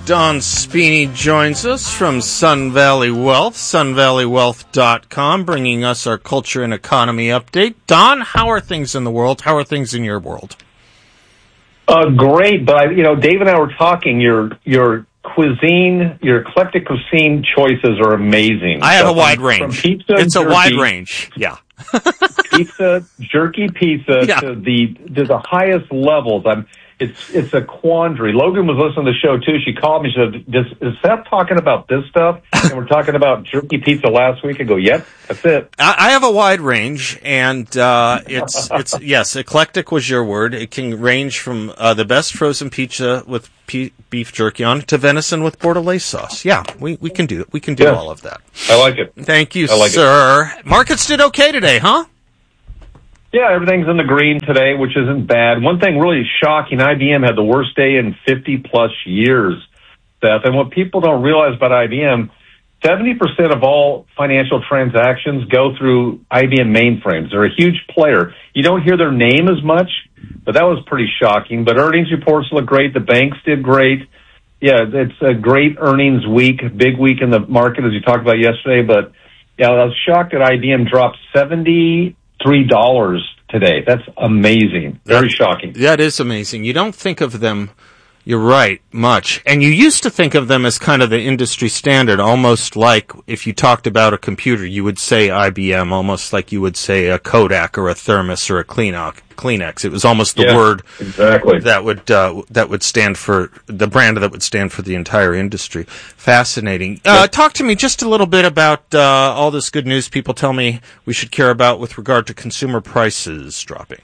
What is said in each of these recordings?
Don Spini joins us from Sun Valley Wealth, sunvalleywealth.com, bringing us our culture and economy update. Don, how are things in the world? How are things in your world? Great, but Dave and I were talking. Your cuisine, your eclectic cuisine choices are amazing. I have a wide range. From pizza, it's jerky, a wide range. Yeah. Pizza, jerky pizza to the highest levels. It's a quandary. Logan was listening to the show too. She called me. She said, "Is Seth talking about this stuff?" And we're talking about jerky pizza last week. I go, "Yep, that's it." I have a wide range, and it's yes, eclectic was your word. It can range from the best frozen pizza with beef jerky on to venison with Bordelaise sauce. Yeah, we can do it. We can do all of that. I like it. Thank you, sir. Markets did okay today, huh? Yeah, everything's in the green today, which isn't bad. One thing really shocking, IBM had the worst day in 50-plus years, Seth. And what people don't realize about IBM, 70% of all financial transactions go through IBM mainframes. They're a huge player. You don't hear their name as much, but that was pretty shocking. But earnings reports look great. The banks did great. Yeah, it's a great earnings week, big week in the market, as you talked about yesterday. But, yeah, I was shocked that IBM dropped $73 today. That's amazing. Very shocking. That is amazing. You don't think of them, you're right, much. And you used to think of them as kind of the industry standard, almost like if you talked about a computer, you would say IBM, almost like you would say a Kodak or a Thermos or a Kleenex. It was almost the word exactly that would stand for the brand that would stand for the entire industry. Fascinating. Talk to me just a little bit about all this good news people tell me we should care about with regard to consumer prices dropping.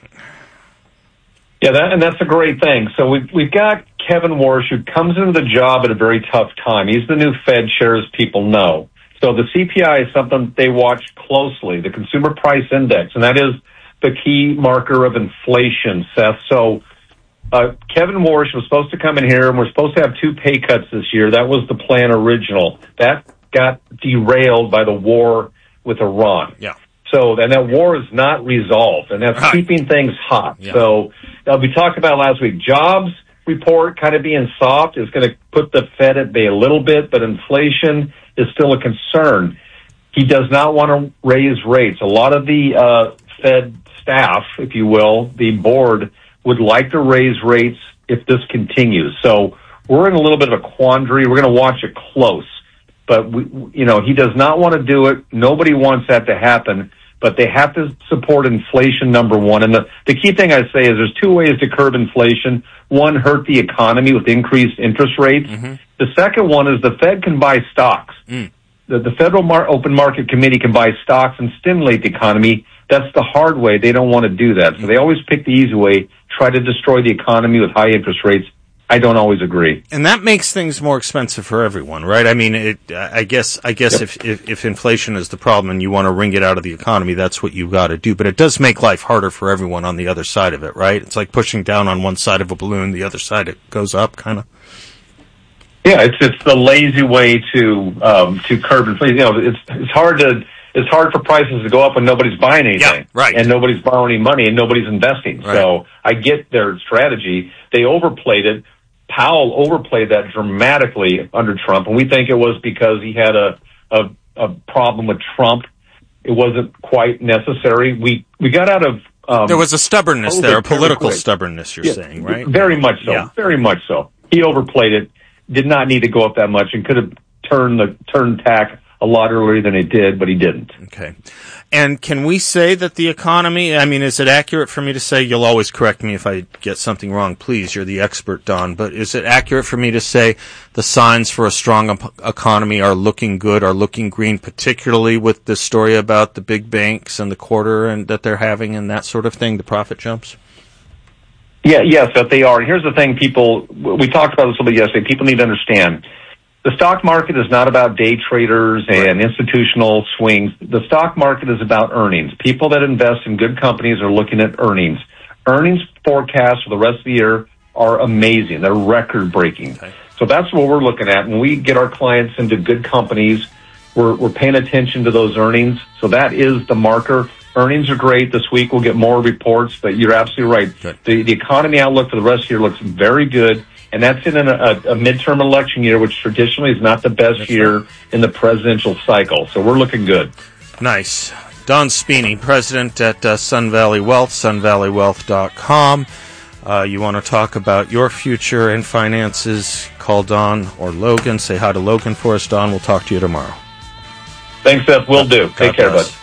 Yeah, that's a great thing. So we've got Kevin Warsh, who comes into the job at a very tough time. He's the new Fed chair, as people know. So the CPI is something they watch closely, the Consumer Price Index, and that is the key marker of inflation, Seth. So Kevin Warsh was supposed to come in here, and we're supposed to have 2 pay cuts this year. That was the plan original. That got derailed by the war with Iran. Yeah. So, and that war is not resolved, and that's keeping things hot. Yeah. So, we talked about last week, jobs report kind of being soft is going to put the Fed at bay a little bit, but inflation is still a concern. He does not want to raise rates. A lot of the Fed staff, if you will, the board, would like to raise rates if this continues. So we're in a little bit of a quandary. We're going to watch it close. But, he does not want to do it. Nobody wants that to happen. But they have to support inflation, number one. And the key thing I say is there's 2 ways to curb inflation. One, hurt the economy with increased interest rates. Mm-hmm. The second one is the Fed can buy stocks. The Federal Open Market Committee can buy stocks and stimulate the economy. That's the hard way. They don't want to do that. So they always pick the easy way, try to destroy the economy with high interest rates. I don't always agree. And that makes things more expensive for everyone, right? I mean, I guess if inflation is the problem and you want to wring it out of the economy, that's what you've got to do. But it does make life harder for everyone on the other side of it, right? It's like pushing down on one side of a balloon, the other side it goes up, kind of. Yeah, it's the lazy way to curb inflation. It's hard for prices to go up when nobody's buying anything, right? And nobody's borrowing money and nobody's investing. Right. So I get their strategy. They overplayed it. Powell overplayed that dramatically under Trump, and we think it was because he had a problem with Trump. It wasn't quite necessary. We got out of there was a stubbornness there, a political stubbornness. You're saying, right? Very much so. Very much so. He overplayed it. Did not need to go up that much, and could have turned tack a lot earlier than it did, but he didn't. Okay. And can we say that the economy, I mean, is it accurate for me to say, you'll always correct me if I get something wrong, please, you're the expert, Don, but is it accurate for me to say the signs for a strong economy are looking good, are looking green, particularly with this story about the big banks and the quarter and that they're having and that sort of thing, the profit jumps? Yeah, yes, that they are. And here's the thing, we talked about this a little bit yesterday, people need to understand. The stock market is not about day traders and institutional swings. The stock market is about earnings. People that invest in good companies are looking at earnings. Earnings forecasts for the rest of the year are amazing. They're record-breaking. Okay. So that's what we're looking at. When we get our clients into good companies, we're paying attention to those earnings. So that is the marker. Earnings are great. This week we'll get more reports, but you're absolutely right. The economy outlook for the rest of the year looks very good. and that's in a midterm election year, which traditionally is not the best year in the presidential cycle. So we're looking good. Nice. Don Spini, president at Sun Valley Wealth, sunvalleywealth.com. You want to talk about your future and finances, call Don or Logan. Say hi to Logan for us, Don. We'll talk to you tomorrow. Thanks, Seth. Will do. Take care, bud.